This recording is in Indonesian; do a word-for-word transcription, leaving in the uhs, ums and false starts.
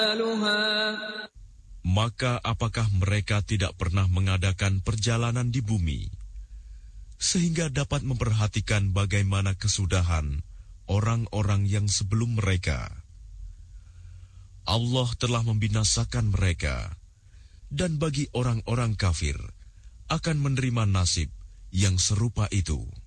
Maka apakah mereka tidak pernah mengadakan perjalanan di bumi, sehingga dapat memperhatikan bagaimana kesudahan orang-orang yang sebelum mereka? Allah telah membinasakan mereka, dan bagi orang-orang kafir akan menerima nasib yang serupa itu.